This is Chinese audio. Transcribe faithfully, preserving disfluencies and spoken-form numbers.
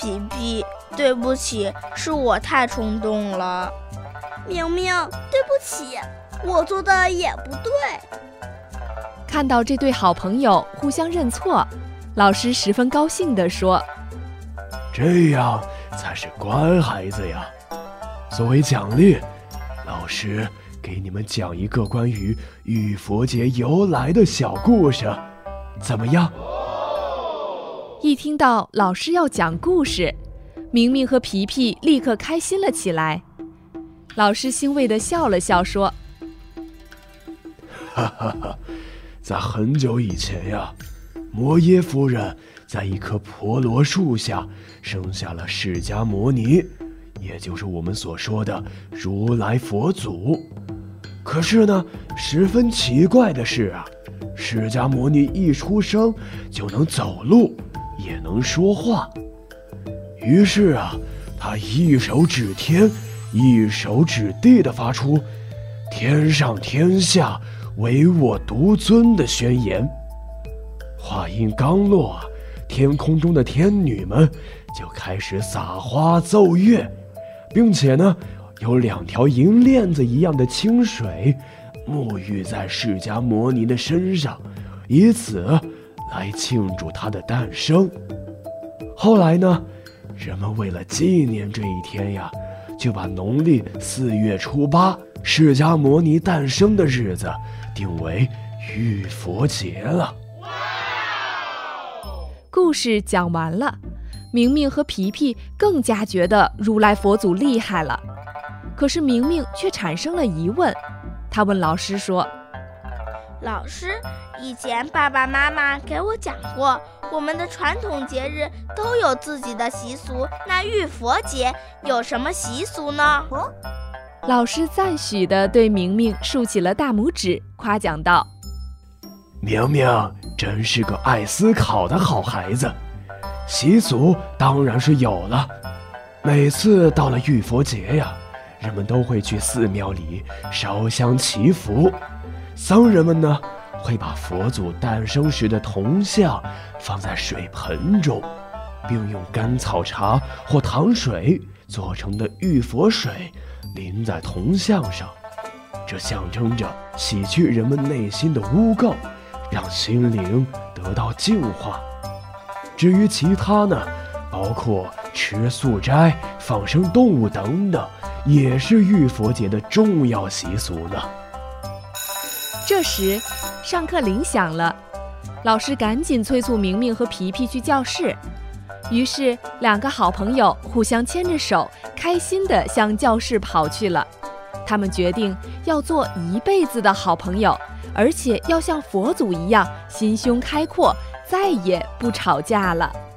皮皮，对不起，是我太冲动了。 明明，对不起，我做的也不对。 看到这对好朋友互相认错，老师十分高兴地说： 这样才是乖孩子呀。作为奖励，老师给你们讲一个关于浴佛节由来的小故事，怎么样？ 一听到老师要讲故事，明明和皮皮立刻开心了起来。老师欣慰地笑了笑说： 哈哈哈，在很久以前呀，摩耶夫人在一棵婆罗树下生下了释迦牟尼，也就是我们所说的如来佛祖。可是呢，十分奇怪的是啊，释迦牟尼一出生就能走路，也能说话。于是啊，他一手指天，一手指地地发出天上天下唯我独尊的宣言。话音刚落，天空中的天女们就开始撒花奏乐，并且呢，有两条银链子一样的清水沐浴在释迦牟尼的身上，以此来庆祝他的诞生。后来呢，人们为了纪念这一天呀，就把农历四月初八释迦牟尼诞生的日子定为浴佛节了。 故事讲完了，明明和皮皮更加觉得如来佛祖厉害了。可是明明却产生了疑问，他问老师说： 老师，以前爸爸妈妈给我讲过，我们的传统节日都有自己的习俗，那浴佛节有什么习俗呢？ 哦， 老师赞许地对明明竖起了大拇指，夸奖道： 明明真是个爱思考的好孩子。习俗当然是有了，每次到了浴佛节呀，人们都会去寺庙里烧香祈福。僧人们呢，会把佛祖诞生时的铜像放在水盆中，并用甘草茶或糖水做成的浴佛水淋在铜像上，这象征着洗去人们内心的污垢，让心灵得到净化。至于其他呢，包括吃素斋、放生动物等等，也是浴佛节的重要习俗呢。 这时，上课铃响了，老师赶紧催促明明和皮皮去教室。于是，两个好朋友互相牵着手，开心地向教室跑去了。他们决定要做一辈子的好朋友，而且要像佛祖一样心胸开阔，再也不吵架了。